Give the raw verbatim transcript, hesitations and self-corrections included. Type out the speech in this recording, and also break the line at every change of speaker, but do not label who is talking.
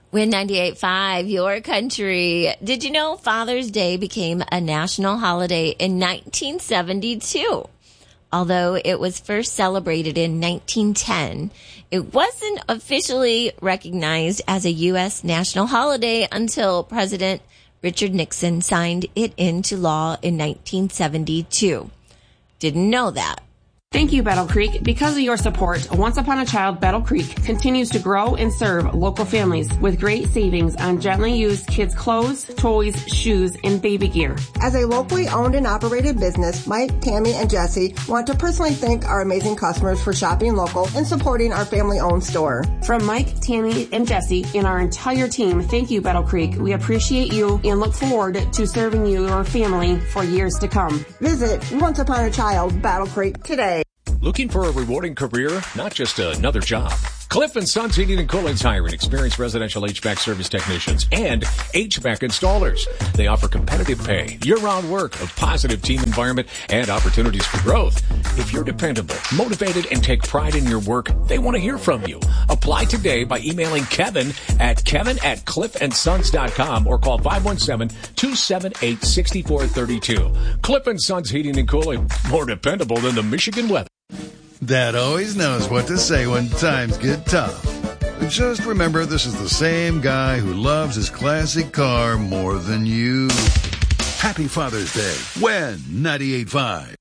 Win ninety-eight point five, your country. Did you know Father's Day became a national holiday in nineteen seventy-two? Although it was first celebrated in nineteen ten, it wasn't officially recognized as a U S national holiday until President Richard Nixon signed it into law in nineteen seventy-two. Didn't know that.
Thank you, Battle Creek. Because of your support, Once Upon a Child Battle Creek continues to grow and serve local families with great savings on gently used kids' clothes, toys, shoes, and baby gear.
As a locally owned and operated business, Mike, Tammy, and Jesse want to personally thank our amazing customers for shopping local and supporting our family-owned store.
From Mike, Tammy, and Jesse, and our entire team, thank you, Battle Creek. We appreciate you and look forward to serving you and your family for years to come.
Visit Once Upon a Child Battle Creek today.
Looking for a rewarding career, not just another job? Cliff and Sons Heating and Cooling's hiring experienced residential H V A C service technicians and H V A C installers. They offer competitive pay, year-round work, a positive team environment, and opportunities for growth. If you're dependable, motivated, and take pride in your work, they want to hear from you. Apply today by emailing Kevin at kevin at cliff and sons dot com or call five one seven, two seven eight, six four three two. Cliff and Sons Heating and Cooling, more dependable than the Michigan weather.
Dad always knows what to say when times get tough. But just remember, this is the same guy who loves his classic car more than you. Happy Father's Day. When ninety-eight point five.